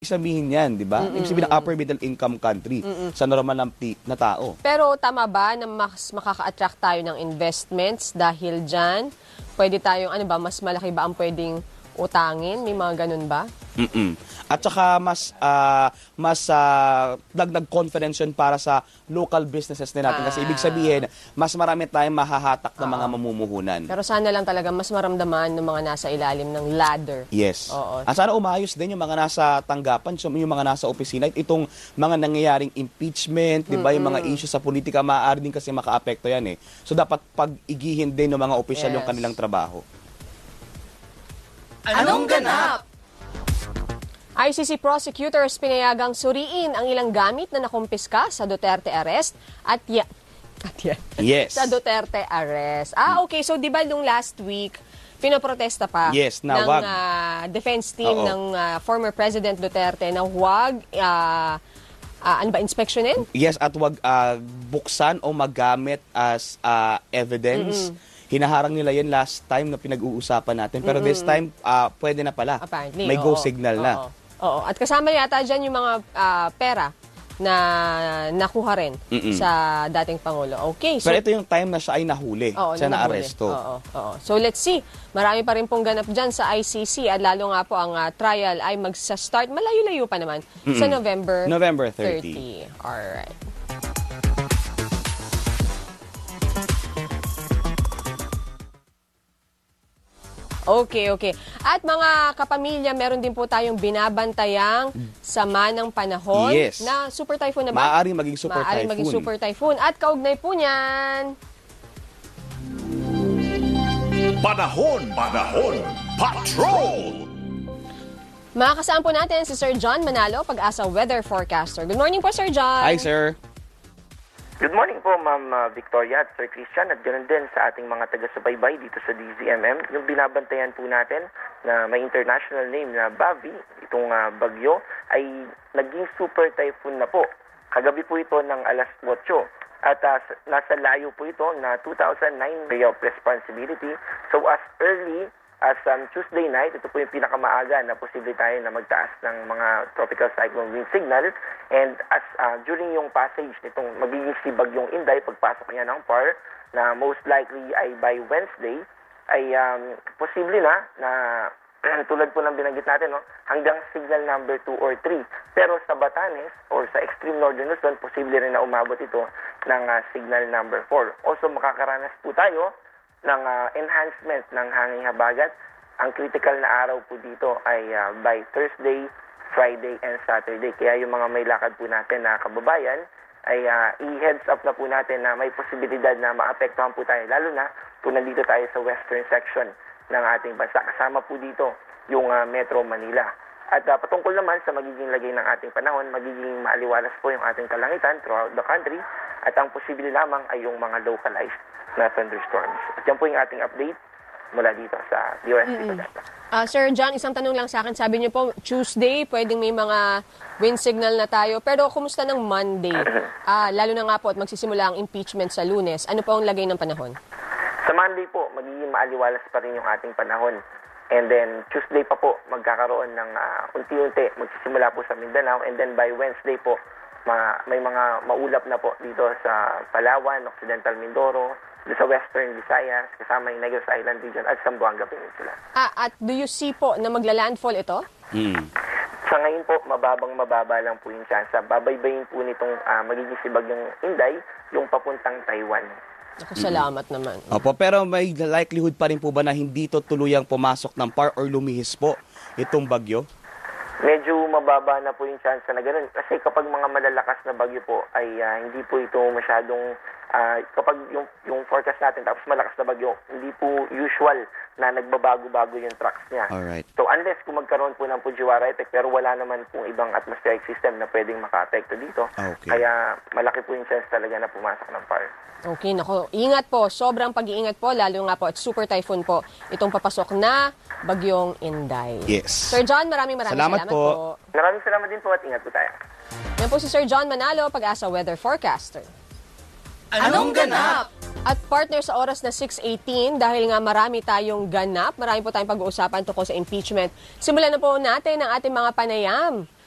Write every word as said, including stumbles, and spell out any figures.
sabihin yan, di ba? Ibig sabihin ng upper middle income country Mm-mm. sa normal na, na tao. Pero tama ba na mas makaka-attract tayo ng investments dahil dyan? Pwede tayong, ano ba, mas malaki ba ang pwedeng utangin? May mga ganun ba? Mm-mm. At saka mas uh, mas uh, dagdag confidence yun para sa local businesses din natin. Ah. Kasi ibig sabihin, mas marami tayong mahahatak na mga mamumuhunan. Pero sana lang talaga mas maramdaman ng mga nasa ilalim ng ladder. Yes. Oo. At sana umayos din yung mga nasa tanggapan, yung mga nasa opisina. Itong mga nangyayaring impeachment, di ba? Yung mga issues sa politika, maaari din kasi makaapekto yan eh. So dapat pag-igihin din ng mga opisyal yes. yung kanilang trabaho. Anong ganap? I C C prosecutors pinayagang suriin ang ilang gamit na nakumpiska sa Duterte arrest at ya at yan. Yes. Sa Duterte arrest. Ah, okay. So, di ba nung last week, pinoprotesta pa yes, na ng wag. Uh, defense team Oo. ng uh, former President Duterte na huwag uh, uh, ano ba, inspeksyonin? Yes, at huwag uh, buksan o magamit as uh, evidence. Mm-mm. Hinaharang nila yun last time na pinag-uusapan natin. Pero Mm-mm. this time, uh, pwede na pala. Apparently, may oo. go signal na. Oo. Oo. At kasama yata dyan yung mga uh, pera na nakuha rin Mm-mm. sa dating Pangulo. Okay. So, pero ito yung time na siya ay nahuli. Oo, siya na na-aresto. Oo, oo. So let's see. Marami pa rin pong ganap dyan sa I C C at lalo nga po ang uh, trial ay magsa-start, malayo-layo pa naman, Mm-mm. sa November, November thirty. thirty. Alright. Okay, okay. At mga kapamilya, meron din po tayong binabantayang sama ng panahon yes. na super typhoon na ba? Maaaring maging super Maaaring typhoon. maging super typhoon. At kaugnay po niyan. Panahon, panahon, patrol! Makakasama po natin si Sir John Manalo, Pag-asa Weather Forecaster. Good morning po, Sir John. Hi, sir. Good morning po, Ma'am uh, Victoria at Sir Christian, at ganoon din sa ating mga taga-subaybay dito sa D Z M M. Yung binabantayan po natin na may international name na Bavi, itong uh, bagyo, ay naging super typhoon na po. Kagabi po ito ng alas otso. At uh, nasa layo po ito na two thousand nine area of responsibility. So as early as um, Tuesday night, ito po yung pinakamaaga na posible tayo na magtaas ng mga tropical cyclone wind signal. And as uh, during yung passage nitong magiging si Bagyong Inday, pagpasok niya ng P A R, na most likely ay by Wednesday, ay um, posible na na tulad po ng binanggit natin, no, hanggang signal number two or three. Pero sa Batanes or sa extreme northern Luzon, posible rin na umabot ito ng uh, signal number four. Also makakaranas po tayo ng uh, enhancement ng hanging habagat. Ang critical na araw po dito ay uh, by Thursday, Friday, and Saturday. Kaya yung mga may lakad po natin na kababayan, ay uh, i-heads up na po natin na may posibilidad na maapektuhan po tayo. Lalo na kung nandito tayo sa western section ng ating bansa. Kasama po dito yung uh, Metro Manila. At uh, patungkol naman sa magiging lagay ng ating panahon, magiging maaliwalas po yung ating kalangitan throughout the country. At ang posible lamang ay yung mga localized na thunderstorms. At yan po yung ating update mula dito sa D O S T Pag-asa. Uh, Sir John, isang tanong lang sa akin. Sabi niyo po, Tuesday, pwedeng may mga wind signal na tayo. Pero kumusta ng Monday? Uh, lalo na nga po at magsisimula ang impeachment sa Lunes. Ano po ang lagay ng panahon? Sa Monday po, magiging maaliwalas pa rin yung ating panahon. And then Tuesday pa po, magkakaroon ng uh, unti-unti. Magsisimula po sa Mindanao. And then by Wednesday po, ma may mga maulap na po dito sa Palawan, Occidental Mindoro, sa Western Visayas, kasama yung Negros Island region at Zamboanga Peninsula. Ah, at do you see po na magla-landfall ito? Hmm. Sa ngayon po, mababang mababa lang po yung chance. Babaybayin po nitong uh, magiging si Bagyong Inday, yung papuntang Taiwan. Ako, salamat mm. naman. Opo, pero may likelihood pa rin po ba na hindi to tuluyang pumasok ng P A R or lumihis po itong bagyo? Medyo mababa na po yung chance na gano'n. Kasi kapag mga malalakas na bagyo po, ay uh, hindi po ito masyadong, uh, kapag yung, yung forecast natin tapos malakas na bagyo, hindi po usual na nagbabago-bago yung tracks niya. Alright. So unless kung magkaroon po ng Fujiwara effect, pero wala naman pong ibang atmospheric system na pwedeng maka-apekto dito. Okay. Kaya malaki po yung chance talaga na pumasok ng P A R. Okay, nako. Ingat po. Sobrang pag-iingat po, lalo nga po at super typhoon po itong papasok na Bagyong Inday. Yes. Sir John, maraming maraming salamat, salamat po. po. Maraming salamat din po at ingat po tayo. Yan po si Sir John Manalo, Pag-asa Weather Forecaster. Anong ganap? At partner sa oras na six eighteen, dahil nga marami tayong ganap, marami po tayong pag-uusapan tungkol sa impeachment. Simulan na po natin ang ating mga panayam